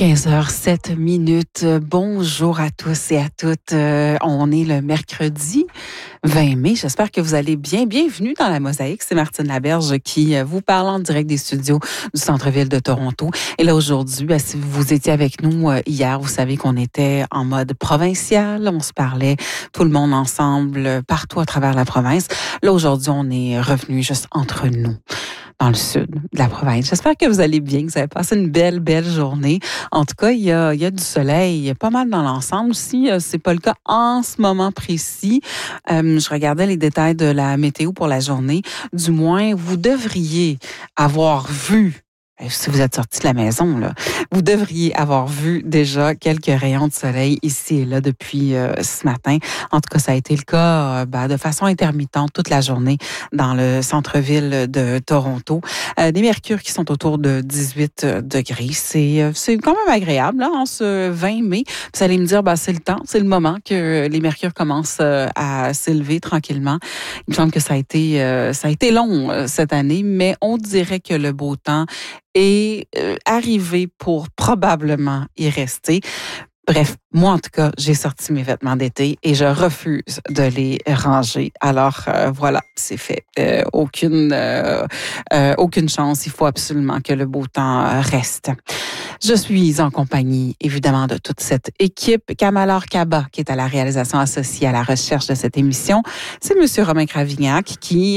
15h07. Bonjour à tous et à toutes. On est le mercredi 20 mai. J'espère que vous allez bien. Bienvenue dans la Mosaïque. C'est Martine Laberge qui vous parle en direct des studios du centre-ville de Toronto. Et là, aujourd'hui, si vous étiez avec nous hier, vous savez qu'on était en mode provincial. On se parlait tout le monde ensemble, partout à travers la province. Là, aujourd'hui, on est revenu juste entre nous, dans le sud de la province. J'espère que vous allez bien, que vous avez passé une belle journée. En tout cas, il y a du soleil pas mal dans l'ensemble aussi. C'est pas le cas en ce moment précis. Je regardais les détails de la météo pour la journée. Du moins, vous devriez avoir vu, si vous êtes sorti de la maison, là, vous devriez avoir vu déjà quelques rayons de soleil ici et là depuis ce matin. En tout cas, ça a été le cas de façon intermittente toute la journée dans le centre-ville de Toronto. Des mercures qui sont autour de 18 degrés. C'est quand même agréable en ce 20 mai. Vous allez me dire, c'est le temps, c'est le moment que les mercures commencent à s'élever tranquillement. Il me semble que ça a été long cette année, mais on dirait que le beau temps est arrivé pour probablement y rester. Bref, moi, en tout cas, j'ai sorti mes vêtements d'été et je refuse de les ranger. Alors, voilà, c'est fait. Aucune chance. Il faut absolument que le beau temps reste. Je suis en compagnie, évidemment, de toute cette équipe. Kamala Kaba, qui est à la réalisation associée à la recherche de cette émission. C'est Monsieur Romain Cravignac qui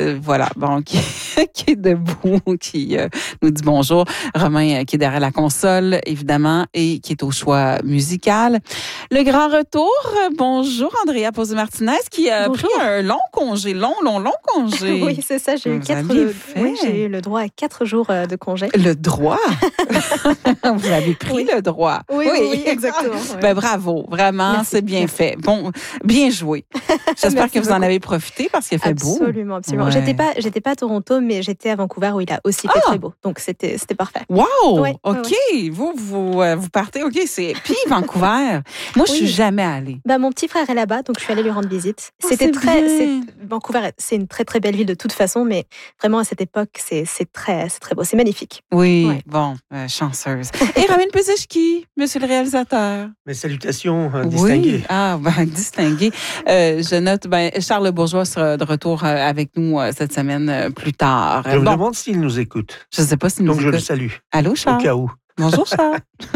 est debout, qui nous dit bonjour. Romain, qui est derrière la console, évidemment, et qui est au choix musical. Le grand retour. Bonjour, Andrea Posé-Martinez, qui a pris un long congé. Long congé. Oui, c'est ça. J'ai eu le droit à 4 jours de congé. Le droit? Vous avez pris le droit. Oui, exactement. Oui. Bravo, vraiment, merci, c'est bien fait. Bon, bien joué. J'espère que vous en avez profité parce qu'il fait beau. Absolument. Ouais. J'étais pas à Toronto, mais j'étais à Vancouver où il a aussi fait très beau. Donc c'était parfait. Wow. Ouais, ok. Ouais. Vous partez. Ok, c'est puis Vancouver. Moi, je suis jamais allée. Mon petit frère est là-bas, donc je suis allée lui rendre visite. Vancouver, c'est une très très belle ville de toute façon, mais vraiment à cette époque, c'est très beau, c'est magnifique. Oui. Ouais. Bon, chanceuse. Et Ramin Pezeshki, monsieur le réalisateur. Mes salutations distinguées. Oui, distinguées. Je note, Charles Bourgeois sera de retour avec nous cette semaine plus tard. Je me demande s'il nous écoute. Je ne sais pas s'il nous écoute. Donc je le salue. Allô, Charles? Au cas où. Bonjour, Charles.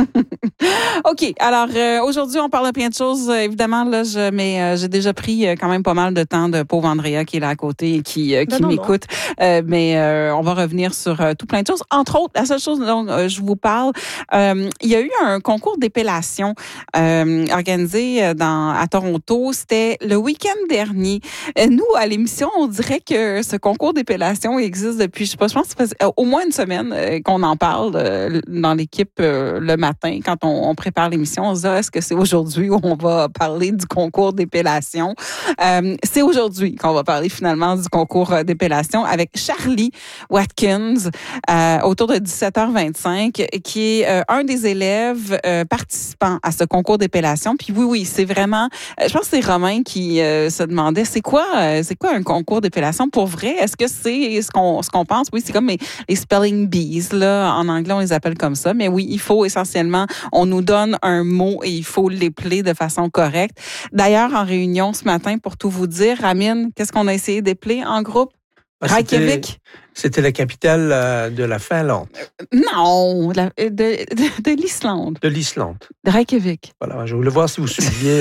OK. Alors, aujourd'hui, on parle de plein de choses. Évidemment, là, j'ai déjà pris quand même pas mal de temps de pauvre Andrea qui est là à côté et qui m'écoute. Mais on va revenir sur tout plein de choses. Entre autres, la seule chose dont je vous parle, il y a eu un concours d'épellation organisé à Toronto. C'était le week-end dernier. Nous, à l'émission, on dirait que ce concours d'épellation existe depuis, je pense que ça fait au moins une semaine qu'on en parle dans l'équipe le matin quand on prépare l'émission. On se dit, est-ce que c'est aujourd'hui où on va parler du concours d'épellation? C'est aujourd'hui qu'on va parler finalement du concours d'épellation avec Charlie Watkins autour de 17h25 qui est un des élèves participants à ce concours d'épellation. Puis oui, c'est vraiment, je pense que c'est Romain qui se demandait, c'est quoi un concours d'épellation pour vrai? Est-ce que c'est ce qu'on pense? Oui, c'est comme les spelling bees, là. En anglais, on les appelle comme ça. Mais oui, il faut essentiellement, on nous donne un mot et il faut l'épeler de façon correcte. D'ailleurs, en réunion ce matin, pour tout vous dire, Amine, qu'est-ce qu'on a essayé d'épeler en groupe? Reykjavik? C'était la capitale de la Finlande. Non, de l'Islande. De l'Islande. De Reykjavik. Voilà, je voulais voir si vous suiviez.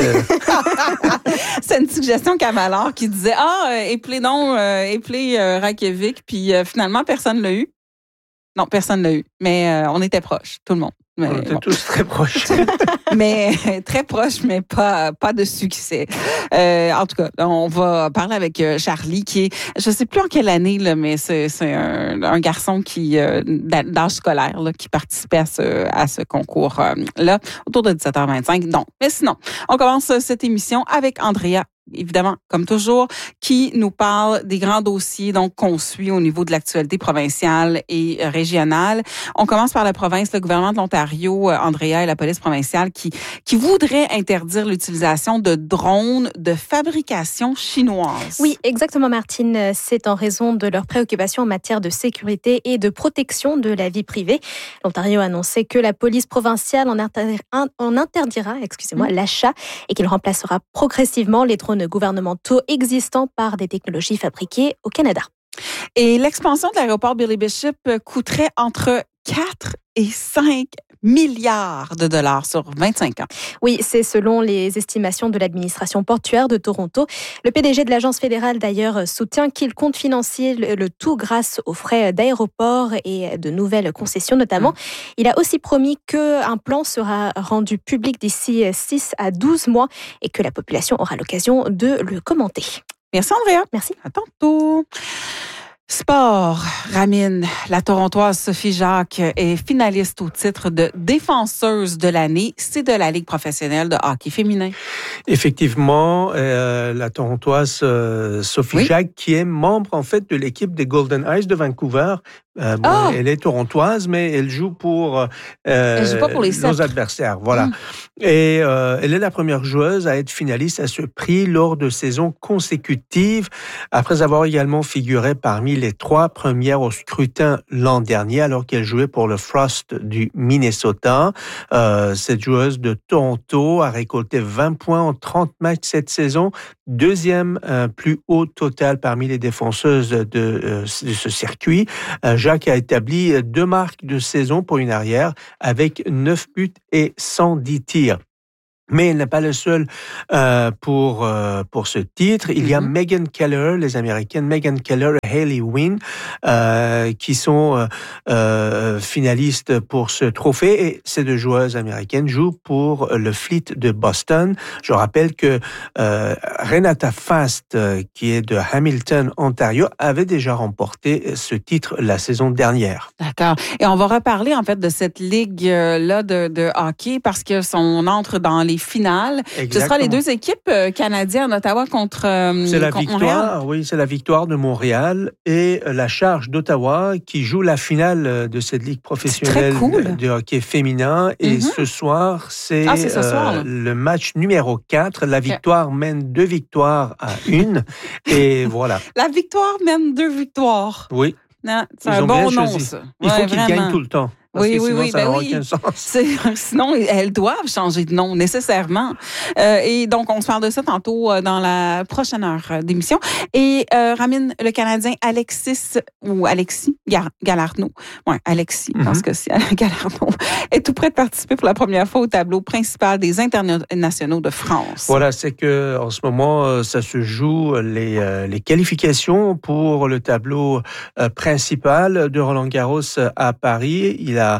C'est une suggestion Kamala qui disait épeler Reykjavik, puis finalement personne l'a eu. Non, personne l'a eu, mais on était proches, tout le monde. Mais, on était tous très proches. Mais très proches, mais pas de succès. En tout cas, on va parler avec Charlie, qui est, je sais plus en quelle année, là, mais c'est un garçon qui d'âge scolaire là, qui participait à ce concours là autour de 17h25. Donc, mais sinon, on commence cette émission avec Andrea évidemment, comme toujours, qui nous parle des grands dossiers donc qu'on suit au niveau de l'actualité provinciale et régionale. On commence par la province, le gouvernement de l'Ontario, Andrea et la police provinciale qui voudrait interdire l'utilisation de drones de fabrication chinoise. Oui, exactement, Martine. C'est en raison de leurs préoccupations en matière de sécurité et de protection de la vie privée. L'Ontario a annoncé que la police provinciale en interdira l'achat et qu'il remplacera progressivement les drones gouvernementaux existants par des technologies fabriquées au Canada. Et l'expansion de l'aéroport Billy Bishop coûterait entre 4 et 5 milliards de dollars sur 25 ans. Oui, c'est selon les estimations de l'administration portuaire de Toronto. Le PDG de l'agence fédérale, d'ailleurs, soutient qu'il compte financer le tout grâce aux frais d'aéroport et de nouvelles concessions, notamment. Il a aussi promis qu'un plan sera rendu public d'ici 6 à 12 mois et que la population aura l'occasion de le commenter. Merci, Andrea. Merci. À tantôt. Sport, Ramine, la Torontoise Sophie Jacques est finaliste au titre de défenseuse de l'année. C'est de la Ligue professionnelle de hockey féminin. Effectivement, la Torontoise Sophie Jacques, qui est membre en fait de l'équipe des Golden Eyes de Vancouver. Elle est torontoise, mais elle joue pour elle joue pas pour nos adversaires. Voilà. Et elle est la première joueuse à être finaliste à ce prix lors de saisons consécutives, après avoir également figuré parmi les 3 premières au scrutin l'an dernier, alors qu'elle jouait pour le Frost du Minnesota. Cette joueuse de Toronto a récolté 20 points en 30 matchs cette saison, deuxième plus haut total parmi les défenseuses de ce circuit. Jacques a établi 2 marques de saison pour une arrière avec 9 buts et 110 tirs. Mais elle n'est pas le seul pour ce titre. Il y a Megan Keller, les Américaines Megan Keller et Hayley Wynn, qui sont finalistes pour ce trophée. Et ces 2 joueuses américaines jouent pour le Fleet de Boston. Je rappelle que Renata Fast, qui est de Hamilton, Ontario, avait déjà remporté ce titre la saison dernière. D'accord. Et on va reparler en fait de cette ligue-là de hockey parce qu'on entre dans les finales. Exactement. Ce sera les 2 équipes canadiennes, Ottawa contre Montréal. Oui, c'est la victoire de Montréal et la Charge d'Ottawa qui joue la finale de cette ligue professionnelle de hockey féminin. Et ce soir, c'est le match numéro 4. La victoire mène 2 victoires à 1. Et voilà. La victoire mène 2 victoires. Oui. Non, c'est un bon nom, ça. Il faut qu'ils gagnent tout le temps. Parce que sinon, ça n'aura aucun sens. Sinon, elles doivent changer de nom, nécessairement. Et donc, on se parle de ça tantôt dans la prochaine heure d'émission. Et Ramine, le Canadien Alexis Galarneau, Alexis, parce que c'est Galarneau, est tout prêt de participer pour la première fois au tableau principal des internationaux de France. Voilà, c'est que en ce moment, ça se joue les qualifications pour le tableau principal de Roland-Garros à Paris.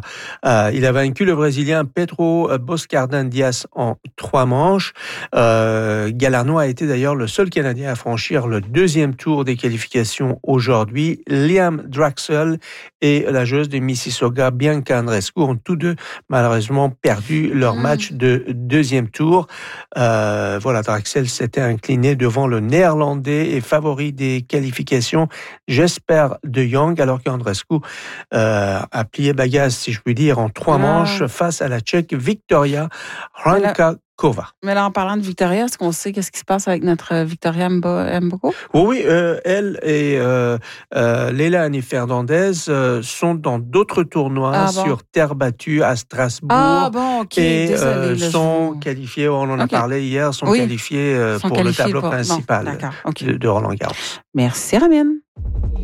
Il a vaincu le Brésilien Pedro Boscardin-Dias en 3 manches. Galarneau a été d'ailleurs le seul Canadien à franchir le 2e tour des qualifications aujourd'hui. Liam Draxel et la joueuse de Mississauga, Bianca Andreescu, ont tous 2 malheureusement perdu leur match de 2e tour. Draxel s'était incliné devant le Néerlandais et favori des qualifications, Jesper de Jong, alors qu'Andreescu a plié bagage, si je puis dire, en 3 manches face à la Tchèque Victoria Hrankakova. Mais là, en parlant de Victoria, est-ce qu'on sait qu'est-ce qui se passe avec notre Victoria Mboko? Oui, elle et Leila Annie Fernandez sont dans d'autres tournois sur terre battue à Strasbourg. Et sont qualifiés, on en a parlé hier, sont qualifiés pour le tableau principal de Roland-Garros. Merci, Ramine.